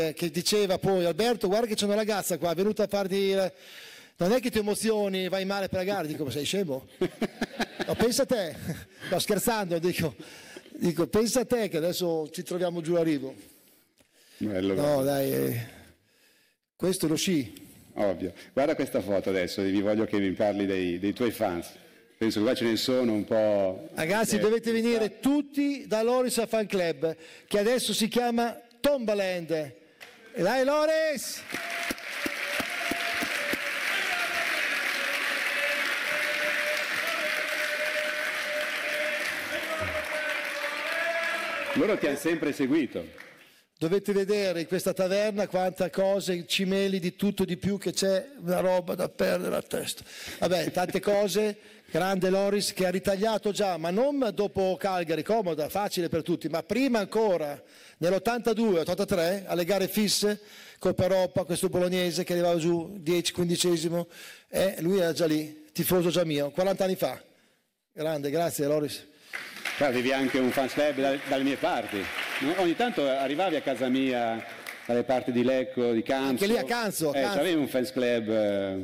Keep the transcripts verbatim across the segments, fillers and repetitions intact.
che diceva poi Alberto guarda che c'è una ragazza qua, è venuta a farti, non è che ti emozioni, vai male per la gara, dico ma sei scemo? No, pensa a te, sto scherzando, dico, dico pensa a te che adesso ci troviamo giù a Rivo. Bello, no bello. Dai, eh, questo è lo sci. Ovvio, guarda questa foto adesso, vi voglio che mi parli dei, dei tuoi fans. Penso che qua ce ne sono un po'. Ragazzi, eh, dovete venire tutti da Loris a Fan Club, che adesso si chiama Tombaland. E dai Loris! Loro ti hanno sempre seguito. Dovete vedere in questa taverna quanta cose, cimeli di tutto di più, che c'è una roba da perdere la testa. Vabbè, tante cose, grande Loris che ha ritagliato già, ma non dopo Calgary, comoda, facile per tutti, ma prima ancora, nell'ottantadue ottantatré, alle gare fisse, Coppa Europa, questo bolognese che arrivava giù dieci quindicesimo, e lui era già lì, tifoso già mio, quaranta anni fa. Grande, grazie Loris. Avevi anche un fans club da, dalle mie parti, no? Ogni tanto arrivavi a casa mia dalle parti di Lecco, di Canzo. Anche lì a Canzo. A eh, Canzo. Avevi un fans club. Eh...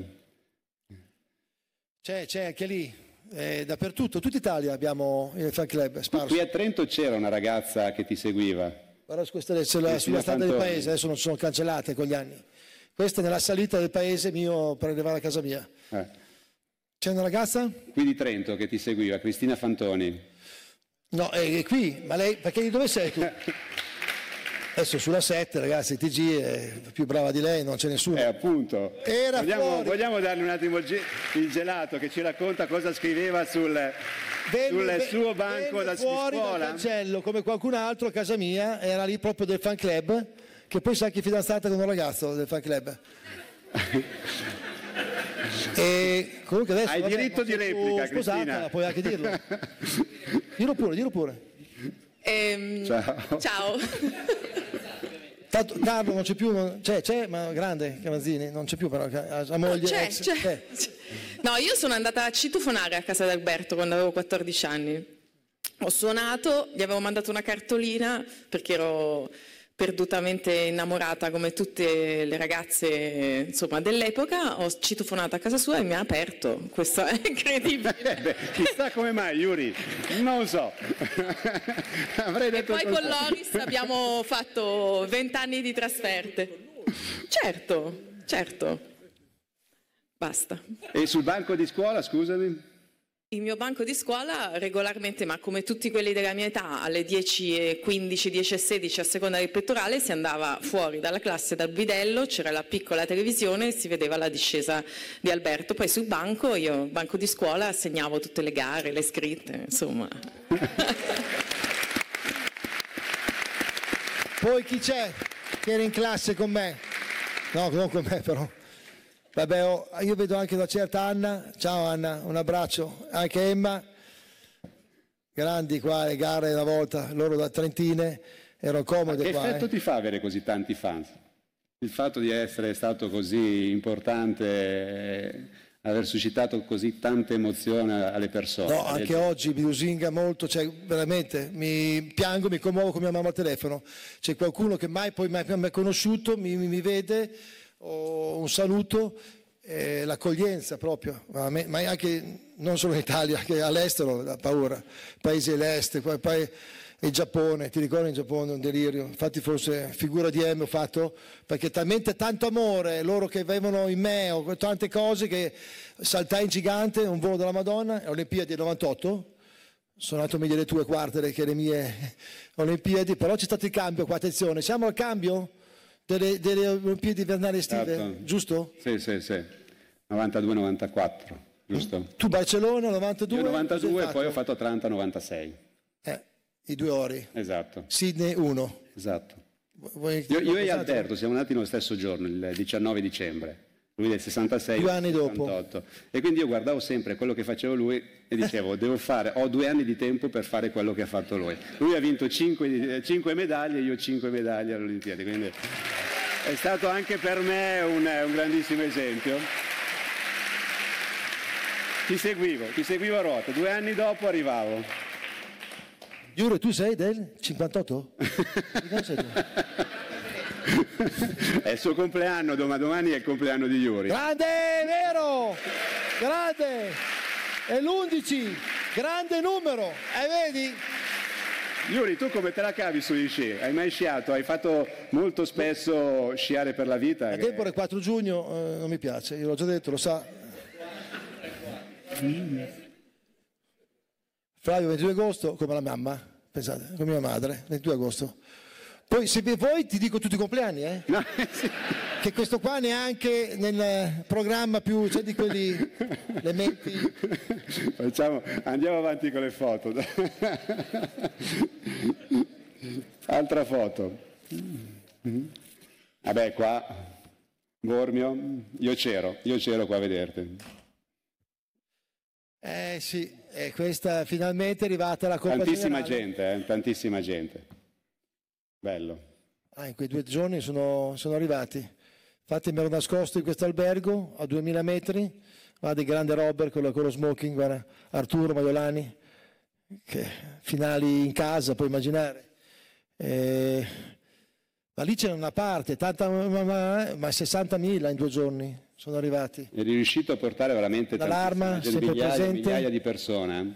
C'è, c'è anche lì, eh, dappertutto, tutta Italia abbiamo il fan club sparso. Qui a Trento c'era una ragazza che ti seguiva. Guarda, questa sulla, sulla strada del paese, adesso non sono cancellate con gli anni. Questa è nella salita del paese mio per arrivare a casa mia. Eh. C'è una ragazza? Qui di Trento che ti seguiva, Cristina Fantoni. No, è qui, ma lei, perché di dove sei tu? Adesso sulla sette, ragazzi, T G è più brava di lei, non c'è nessuno. Eh, appunto. Era vogliamo, fuori. vogliamo darle un attimo il gelato che ci racconta cosa scriveva sul, venne, sul suo banco da fuori scuola? Dal cancello, come qualcun altro a casa mia, era lì proprio del fan club, che poi sa anche fidanzata con un ragazzo del fan club. E comunque adesso hai vabbè, diritto di replica, sposata, Cristina. Puoi anche dirlo. Dillo pure, dillo pure. Ehm, ciao. Ciao. Tanto, Carlo non c'è più, non, c'è, c'è, ma grande Cavazzini, non c'è più però, la moglie. No, c'è, ex, c'è. c'è. No, io sono andata a citofonare a casa di Alberto quando avevo quattordici anni. Ho suonato, gli avevo mandato una cartolina perché ero perdutamente innamorata come tutte le ragazze insomma dell'epoca, ho citofonato a casa sua e mi ha aperto. Questo è incredibile. Beh, chissà come mai, Yuri, non so. Avrei detto e poi con Loris abbiamo fatto vent'anni di trasferte. Certo, certo. Basta. E sul banco di scuola, scusami? Il mio banco di scuola regolarmente, ma come tutti quelli della mia età, alle dieci e quindici, dieci e sedici a seconda del pettorale, si andava fuori dalla classe dal bidello, c'era la piccola televisione e si vedeva la discesa di Alberto. Poi sul banco, io, banco di scuola, segnavo tutte le gare, le scritte, insomma. Poi chi c'è che era in classe con me? No, non con me però. Vabbè, oh, io vedo anche una certa Anna, ciao Anna, un abbraccio, anche Emma, grandi qua, le gare una volta, loro da Trentine, erano comode che qua. Che effetto eh. ti fa avere così tanti fans? Il fatto di essere stato così importante, eh, aver suscitato così tanta emozione alle persone. No, anche gente. Oggi mi lusinga molto, cioè veramente mi piango, mi commuovo con mia mamma al telefono, c'è qualcuno che mai poi mi ha conosciuto, mi, mi vede, oh, un saluto, eh, l'accoglienza proprio, ma, me, ma anche non solo in Italia, che all'estero da paura, paesi dell'est, poi, poi il Giappone, ti ricordi in Giappone un delirio, infatti forse figura di M ho fatto, perché talmente tanto amore, loro che avevano in me, o tante cose che saltai in gigante, un volo della Madonna, Olimpiadi del novantotto, sono andato meglio le tue quartere che le mie Olimpiadi, però c'è stato il cambio qua, attenzione, siamo al cambio? Delle, delle Olimpiadi invernali estive, certo. Giusto? Sì, sì, sì, novantadue novantaquattro, giusto? Tu Barcellona, novantadue? Io novantadue, poi ho fatto Atlanta novantasei. Eh, i due ori. Esatto. Sydney uno. Esatto. Vuoi, io, io e Alberto siamo nati nello stesso giorno, il diciannove dicembre. Lui del sessantasei, due anni dopo. sessantotto. E quindi io guardavo sempre quello che facevo lui e dicevo devo fare, ho due anni di tempo per fare quello che ha fatto lui. Lui ha vinto cinque, cinque medaglie, io cinque medaglie alle Olimpiadi, quindi è stato anche per me un, un grandissimo esempio. Ti seguivo, ti seguivo a ruota, due anni dopo arrivavo. Giuro, tu sei del cinquantotto? Di dove sei tu? È il suo compleanno, domani, domani è il compleanno di Yuri. Grande, vero? Grande! È l'undici, grande numero, e vedi? Yuri, tu come te la cavi sugli sci? Hai mai sciato? Hai fatto molto spesso sciare per la vita? A Tempore quattro giugno eh, non mi piace, io l'ho già detto, lo sa. Flavio ventidue agosto, come la mamma, pensate, come mia madre, ventidue agosto. Poi se vuoi ti dico tutti i compleanni, eh? No, sì. Che questo qua neanche nel programma più, cioè di quelli, le metti... Facciamo, andiamo avanti con le foto. Altra foto. Vabbè, qua, Bormio, io c'ero, io c'ero qua a vederti. Eh sì, e questa finalmente è arrivata la Coppa Tantissima Generale. gente, eh? Tantissima gente. Bello. Ah, in quei due giorni sono, sono arrivati. Infatti mi ero nascosto in questo albergo a duemila metri, guarda il grande Robert con lo smoking, guarda Arturo Maiolani, che finali in casa, puoi immaginare. Eh, ma lì c'era una parte, tanta, ma, ma sessantamila in due giorni sono arrivati. Eri riuscito a portare veramente L'allarma, sempre migliaia, presente. migliaia di persone.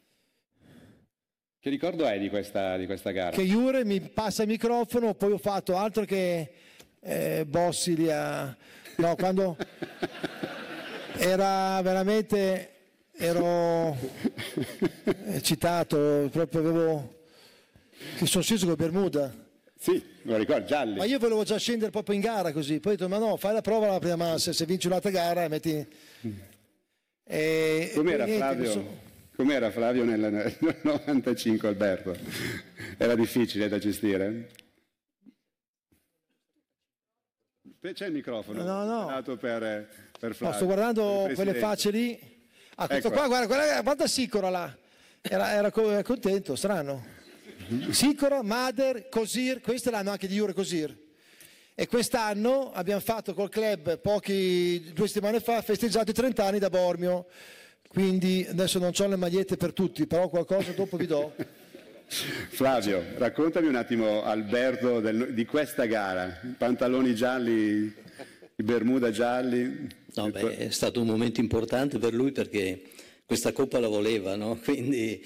Che ricordo hai di questa, di questa gara? Che Jure mi passa il microfono, poi ho fatto altro che eh, Bossi lì a... No, quando era veramente, ero eccitato, proprio avevo... che sono sceso con Bermuda. Sì, lo ricordo, gialli. Ma io volevo già scendere proprio in gara così, poi ho detto ma no, fai la prova la prima massa, se vinci un'altra gara metti... E, Com'era e niente, Flavio? so... Com'era Flavio nel, nel novantacinque, Alberto? Era difficile da gestire? C'è il microfono? No, no. Dato per, per Flavio. No, sto guardando quelle facce lì. Ah, questo Ecco. qua, guarda, guarda, guarda Sicora là. Era, era co- contento, strano. Sicora, Mader, Cosir, queste l'hanno anche di Jure Cosir. E quest'anno abbiamo fatto col club, pochi, due settimane fa, festeggiato i trenta anni da Bormio. Quindi adesso non ho le magliette per tutti, però qualcosa dopo vi do. Flavio, raccontami un attimo, Alberto, del, di questa gara. Pantaloni gialli, i Bermuda gialli. No, beh, è stato un momento importante per lui perché questa Coppa la voleva, no? Quindi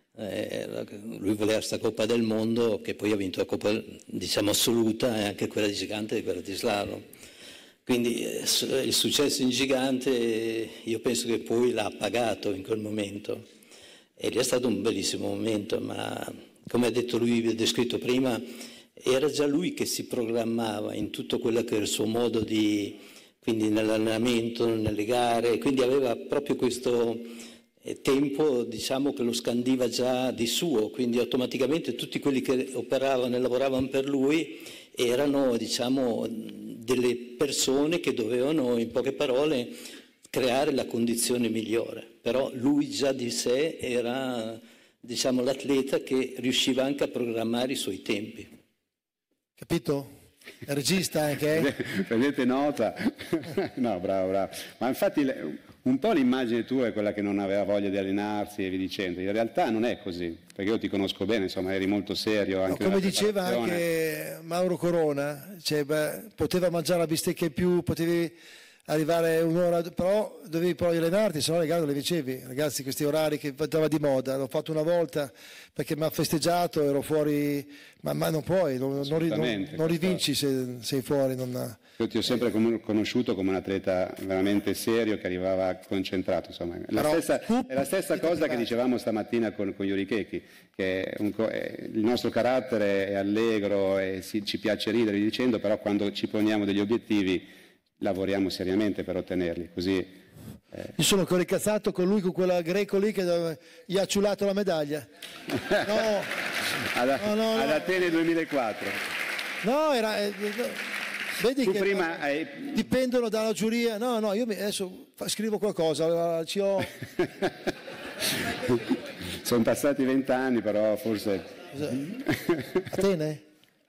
eh, lui voleva questa Coppa del Mondo, che poi ha vinto la Coppa, diciamo, assoluta e anche quella di gigante e quella di slalom. Quindi eh, il successo in gigante io penso che poi l'ha pagato in quel momento e lì è stato un bellissimo momento, ma come ha detto lui, ha descritto prima, era già lui che si programmava in tutto quello che era il suo modo di, quindi nell'allenamento, nelle gare, quindi aveva proprio questo eh, tempo, diciamo, che lo scandiva già di suo, quindi automaticamente tutti quelli che operavano e lavoravano per lui erano, diciamo, delle persone che dovevano, in poche parole, creare la condizione migliore. Però lui già di sé era, diciamo, l'atleta che riusciva anche a programmare i suoi tempi. Capito? È regista anche, eh? Prendete nota. No, bravo, bravo. Ma infatti un po' l'immagine tua è quella che non aveva voglia di allenarsi e via dicendo. In realtà non è così, perché io ti conosco bene, insomma, eri molto serio. Anche No, come diceva anche Mauro Corona, cioè, beh, poteva mangiare la bistecca in più, potevi arrivare un'ora, però dovevi poi allenarti, se no le gare non le vincevi. Ragazzi, questi orari che andava di moda, l'ho fatto una volta perché mi ha festeggiato, ero fuori, ma, ma non puoi, non, non, non, non rivinci se sei fuori. Non... Io ti ho sempre conosciuto come un atleta veramente serio che arrivava concentrato, insomma. La Però, stessa, è la stessa cosa che dicevamo stamattina con, con Yuri Checchi, che un, è, il nostro carattere è allegro e si, ci piace ridere, via dicendo, però quando ci poniamo degli obiettivi lavoriamo seriamente per ottenerli, così... Eh. Io sono coricazzato con lui, con quella greco lì che gli ha ciulato la medaglia. No, ad, no, no, ad no. Atene duemilaquattro. No, era... Eh, vedi tu che prima hai... dipendono dalla giuria. No, no, io adesso scrivo qualcosa, ci ho... Sono passati vent'anni, però forse... Atene?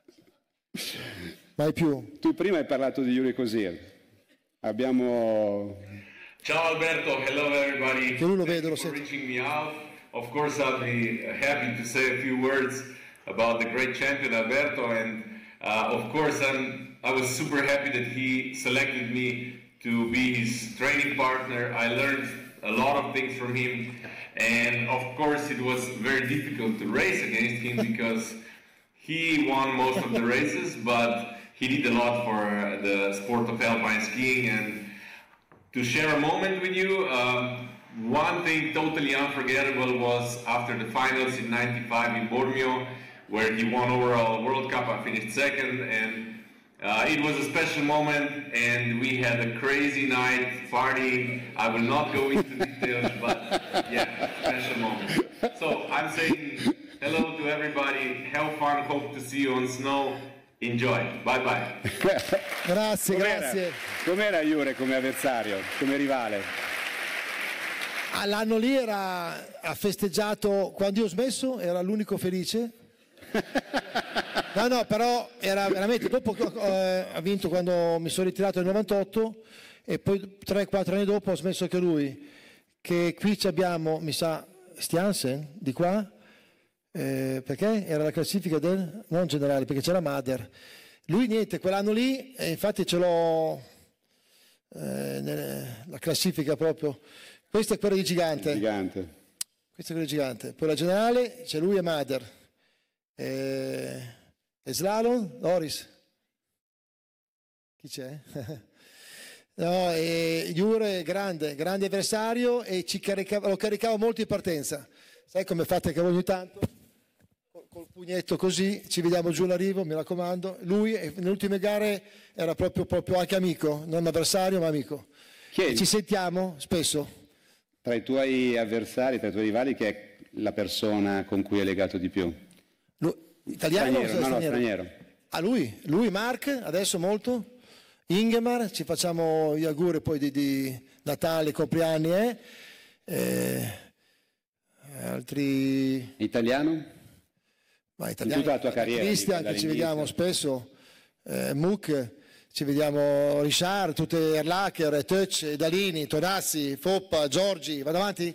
Mai più. Tu prima hai parlato di Yuri Cosir. Abbiamo... Ciao Alberto, hello everybody. Che lui lo vedo, lo Thank you for sento. reaching me out. Of course, I'll be happy to say a few words about the great champion Alberto, and uh, of course, I'm I was super happy that he selected me to be his training partner. I learned a lot of things from him, and of course it was very difficult to race against him because he won most of the races, but he did a lot for the sport of alpine skiing. And to share a moment with you, um, one thing totally unforgettable was after the finals in ninety-five in Bormio, where he won overall World Cup. I finished second, and Uh, it was a special moment, and we had a crazy night partying. I will not go into details, but yeah, special moment. So I'm saying hello to everybody. Have fun. Hope to see you on snow. Enjoy. Bye bye. Grazie, com'era, grazie. Com'era Jure come avversario, come rivale? L'anno lì era, ha festeggiato, quando io ho smesso era l'unico felice. No, no, però era veramente, dopo eh, ha vinto quando mi sono ritirato nel novantotto e poi tre quattro anni dopo ha smesso anche lui, che qui ci abbiamo, mi sa, Stiansen, di qua, eh, perché era la classifica del, non generale, perché c'era Mader. Lui niente, quell'anno lì, e infatti ce l'ho, eh, nella classifica proprio, questa è quella di Gigante. Gigante. Questa è quella di Gigante, poi la generale c'è lui e Mader. E... E slalom? Loris? Chi c'è? No, e Jure grande, grande avversario e ci caricava, lo caricava molto in partenza. Sai come fate che ogni tanto? Col, col pugnetto così, ci vediamo giù l'arrivo, mi raccomando. Lui nelle ultime gare era proprio, proprio anche amico, non avversario ma amico. E ci sentiamo spesso. Tra i tuoi avversari, tra i tuoi rivali, chi è la persona con cui hai legato di più? Lui, italiano straniero, o no, straniero? no, straniero. A lui, lui Mark, adesso molto, Ingemar, ci facciamo gli auguri poi di, di Natale, compleanni, eh? Eh, altri... Italiano? Ma italiano. In tutta la tua carriera. Cristian, che ci vediamo spesso, eh, Muk, ci vediamo Richard, tutte Erlacher, Touch, Dalini, Tonazzi, Foppa, Giorgi, vado avanti?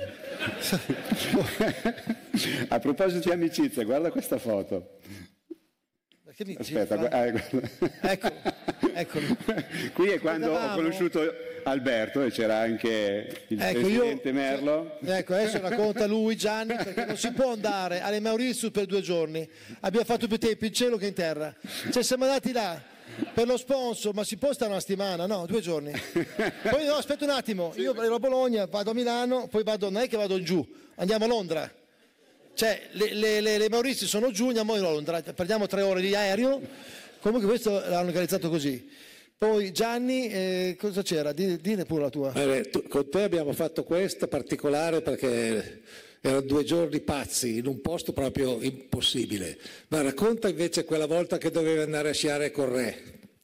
A proposito di amicizia, guarda questa foto. Perché mi Aspetta, fa... gu- eh, ecco, eccolo. Qui è quando Guardavamo. ho conosciuto Alberto e c'era anche il Ecco, presidente io, Merlo. Ecco, adesso racconta lui, Gianni, perché non si può andare alle Mauritius per due giorni. Abbiamo fatto più tempo in cielo che in terra. Cioè siamo andati là per lo sponsor, ma si può stare una settimana? No, due giorni. Poi no, aspetta un attimo, io ero a Bologna, vado a Milano, poi vado, non è che vado giù, andiamo a Londra. Cioè le, le, le, le Mauritius sono giù, andiamo a Londra, perdiamo tre ore di aereo. Comunque questo l'hanno organizzato così. Poi Gianni, eh, cosa c'era? Dine, dine pure la tua. Eh, tu, con te abbiamo fatto questa particolare perché erano due giorni pazzi in un posto proprio impossibile. Ma racconta invece quella volta che dovevi andare a sciare con Re.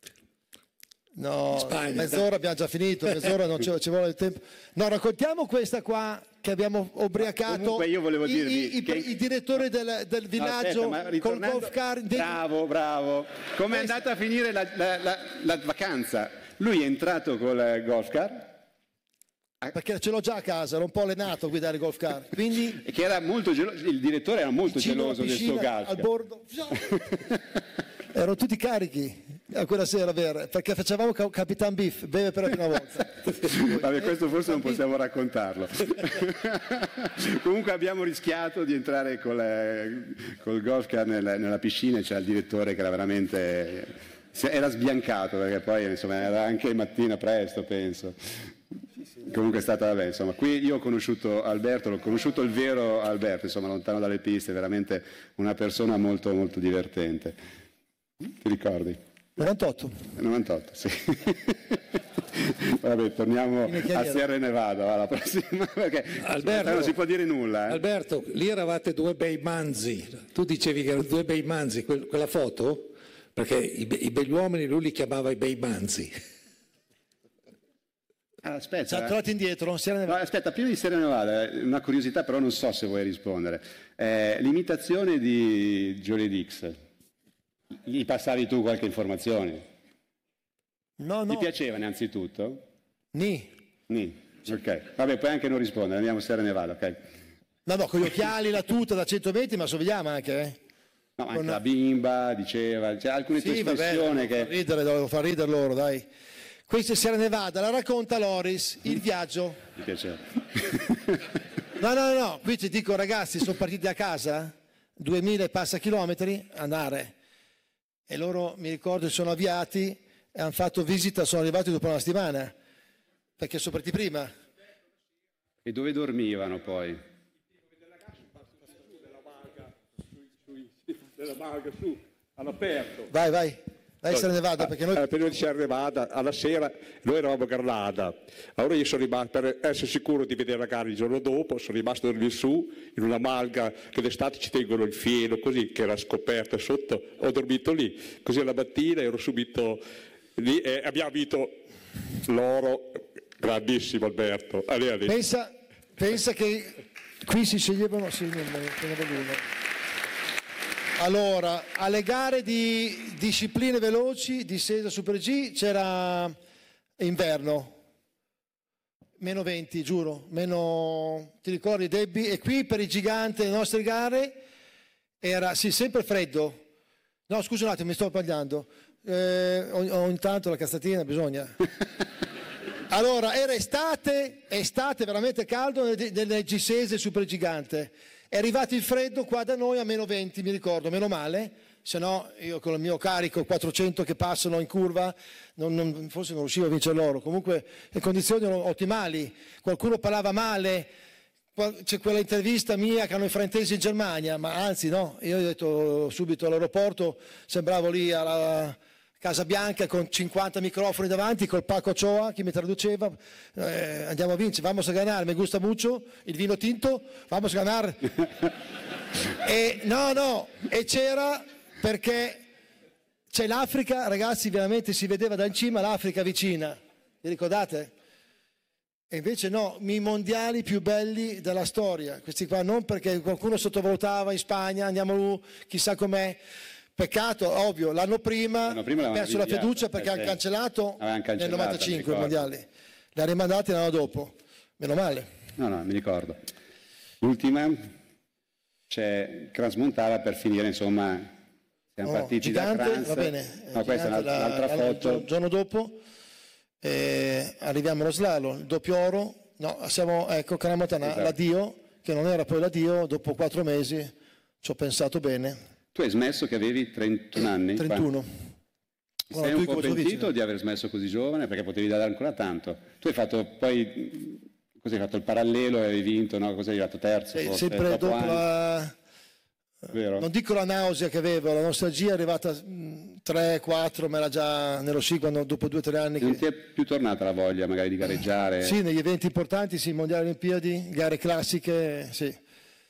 No, Spagna, mezz'ora dai. abbiamo già finito, mezz'ora non ci, ci vuole il tempo. No, raccontiamo questa qua che abbiamo ubriacato. Comunque io volevo I- dirvi i, i, che- i direttori del, del No, villaggio aspetta, ma col ritornando- golf car. Bravo, bravo. Come è andata a finire la, la- la- la vacanza? Lui è entrato col golf car, Perché ce l'ho già a casa, ero un po' allenato a guidare il golf car. Quindi che era molto geloso, il direttore era molto vicino alla geloso del suo piscina, golf al car. bordo. Erano tutti carichi a quella sera, vero? Perché facevamo ca- Capitan Biff, beve per la prima volta. Vabbè, questo forse non possiamo raccontarlo. Comunque abbiamo rischiato di entrare col, eh, col golf car nel- nella piscina e c'era il direttore che era veramente... se- era sbiancato perché poi insomma era anche mattina presto, penso. Comunque è stata, vabbè, insomma, qui io ho conosciuto Alberto, l'ho conosciuto il vero Alberto, insomma, lontano dalle piste, veramente una persona molto, molto divertente. Ti ricordi? novantotto. novantotto, sì. Vabbè, torniamo a Sierra Nevada, va, la prossima, perché Alberto, non si può dire nulla. Eh? Alberto, lì eravate due bei manzi. Tu dicevi che erano due bei manzi, que- quella foto? Perché i, be- i begli uomini lui li chiamava i bei manzi. Ah, Ci aspetta, ha eh. tornato indietro. Si era nel- No, aspetta, prima di Sierra Nevada, eh, una curiosità, però non so se vuoi rispondere. Eh, l'imitazione di Jolie Dix, gli passavi tu qualche informazione? No, no. Ti piaceva innanzitutto? Ni. Nì. Ok, vabbè, puoi anche non rispondere, andiamo a Sierra Nevada, ok? No, no, con gli occhiali, la tuta da cento metri, ma sorvegliamo anche, eh. No, anche con... la bimba diceva, c'è alcune sì, tue espressioni vabbè, che... Fa ridere, devo far ridere loro, dai. Questa è Sierra Nevada, la racconta Loris, il viaggio. Mi piaceva. No, no, no, qui ti dico ragazzi, sono partiti a casa, duemila e passa chilometri, andare. E loro, mi ricordo, si sono avviati e hanno fatto visita, sono arrivati dopo una settimana, perché sono partiti prima. E dove dormivano poi? Della Malga su, all'aperto. Vai, vai, vai a Sierra Nevada, perché noi... Alla periodo di Sierra Nevada, alla sera, noi eravamo a Garlanda. Allora io sono rimasto, per essere sicuro di vedere la gara il giorno dopo, sono rimasto a dormire su, in una malga che d'estate ci tengono il fieno, così, che era scoperta sotto. Ho dormito lì. Così alla mattina ero subito lì e abbiamo vinto l'oro. Grandissimo Alberto. Allì, allì. Pensa, pensa che qui si sceglievano... Sì, non me ne voglio uno. Allora, alle gare di discipline veloci, discesa Super G, c'era inverno, meno venti, giuro, meno, ti ricordi Debbie? E qui per i giganti delle nostre gare era, sì, sempre freddo. No, scusa un attimo, mi sto sbagliando. Eh, ogni tanto la cazzatina bisogna... Allora, era estate, estate veramente caldo nelle Gisese Super Gigante. È arrivato il freddo qua da noi a meno venti, mi ricordo, meno male, se no io con il mio carico quattrocento che passano in curva, non, non, forse non riuscivo a vincere loro. Comunque le condizioni erano ottimali, qualcuno parlava male, c'è quella intervista mia che hanno i fraintesi in Germania, ma anzi no, io ho detto subito all'aeroporto, sembravo lì alla... Casa Bianca con cinquanta microfoni davanti, col Paco Ochoa, chi mi traduceva, eh, andiamo a vincere, vamos a ganar, me gusta mucho, il vino tinto, vamos a ganar. E, no, no, e c'era perché c'è l'Africa, ragazzi, veramente si vedeva da in cima l'Africa vicina, vi ricordate? E invece no, i mondiali più belli della storia, questi qua non perché qualcuno sottovalutava in Spagna, andiamo chissà com'è. Peccato, ovvio, l'anno prima, l'anno prima ha perso la fiducia perché eh, hanno cancellato cancellato nel novantacinque i mondiali. Li ha rimandati l'anno dopo, meno male. No, no, mi ricordo. L'ultima, c'è Crans Montara per finire, insomma, siamo Oh, partiti gigante, da Crans. va bene. No, questa è un'altra, un'altra la, foto. Il giorno dopo eh, arriviamo allo slalom, il doppio oro, no, siamo, ecco, Caramontana, esatto. L'addio, che non era poi l'addio, dopo quattro mesi ci ho pensato bene. Tu hai smesso che avevi trentuno anni? trentuno. Sei un po' pentito di aver smesso così giovane perché potevi dare ancora tanto. Tu hai fatto poi, così hai fatto il parallelo e hai vinto, no? Cosa hai arrivato terzo? Sì, forse, sempre dopo anni. la... Vero? Non dico la nausea che avevo, la nostalgia è arrivata tre quattro, me l'ha già nello sci quando dopo due o tre anni. Non che... ti è più tornata la voglia magari di gareggiare? Sì, negli eventi importanti, sì, mondiali olimpiadi, gare classiche, sì.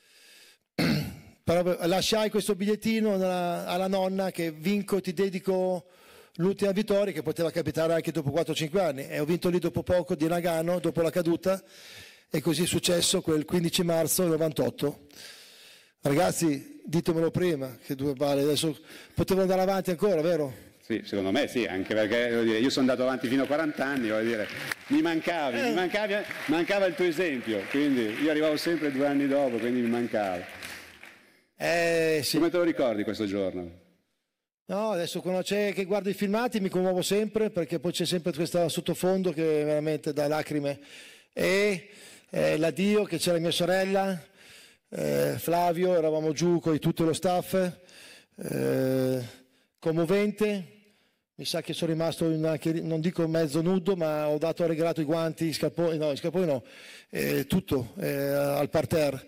Però lasciai questo bigliettino alla, alla nonna che vinco, ti dedico l'ultima vittoria, che poteva capitare anche dopo quattro cinque anni. E ho vinto lì dopo poco di Nagano, dopo la caduta, e così è successo quel quindici marzo del novantotto. Ragazzi, ditemelo prima, che due vale, adesso potevo andare avanti ancora, vero? Sì, secondo me sì, anche perché voglio dire, io sono andato avanti fino a quaranta anni, voglio dire, mi mancavi, Eh. mi mancavi, mancava il tuo esempio, quindi io arrivavo sempre due anni dopo, quindi mi mancava. Eh sì. Come te lo ricordi questo giorno? No, adesso quando c'è che guardo i filmati mi commuovo sempre, perché poi c'è sempre questo sottofondo che è veramente da lacrime. E eh, l'addio che c'era mia sorella, eh, Flavio, eravamo giù con tutto lo staff, eh, commovente. Mi sa che sono rimasto in anche, non dico mezzo nudo, ma ho dato, ho regalato i guanti, i scarponi, no, i scarponi no, eh, tutto eh, al parterre.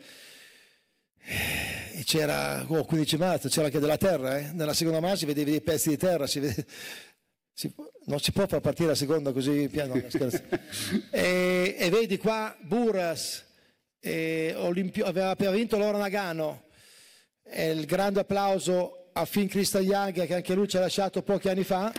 E c'era, oh, quindici marzo, c'era anche della terra, eh? Nella seconda mano si vedevi dei pezzi di terra, si vede, si, non si può far partire la seconda così piano, no, scherzo. e, e vedi qua Buras, e Olimpio, aveva appena vinto l'oro Nagano, e il grande applauso a Finn Christian Young che anche lui ci ha lasciato pochi anni fa.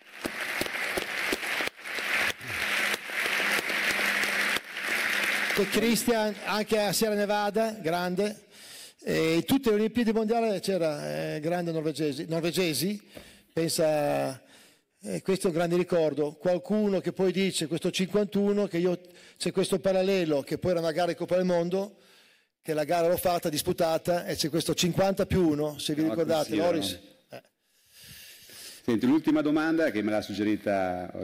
E Christian anche a Sierra Nevada, grande. E in tutte le Olimpiadi mondiali c'era eh, grande norvegesi, norvegesi, pensa, eh, questo è un grande ricordo. Qualcuno che poi dice, questo cinquantuno, che io c'è questo parallelo, che poi era una gara di Coppa del Mondo, che la gara l'ho fatta, disputata, e c'è questo cinquanta più uno, se vi No, ricordate, consiglio, Loris. no? Senti, l'ultima domanda che me l'ha suggerita